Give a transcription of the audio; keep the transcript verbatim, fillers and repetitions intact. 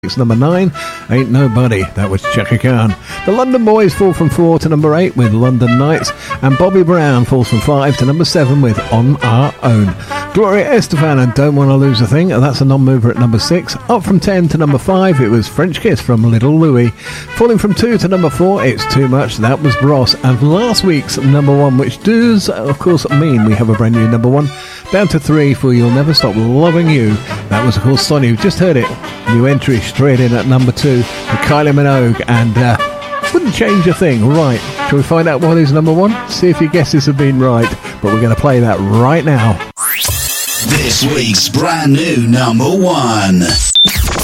It's number nine, Ain't Nobody. That was Chaka Khan. The London Boys fall from four to number eight with London Nights, and Bobby Brown falls from five to number seven with On Our Own. Gloria Estefan and Don't Wanna Lose a Thing, and that's a non-mover at number six. Up from ten to number five, it was French Kiss from Little Louie. Falling from two to number four, It's Too Much, that was Bros. And last week's number one, which does, of course, mean we have a brand new number one, down to three for You'll Never Stop Loving You. That was, of course, Sonia. You've just heard it. New entry straight in at number two with Kylie Minogue, and uh, wouldn't change a thing. Right, shall we find out what is number one? See if your guesses have been right, but we're going to play that right now. This week's brand new number one.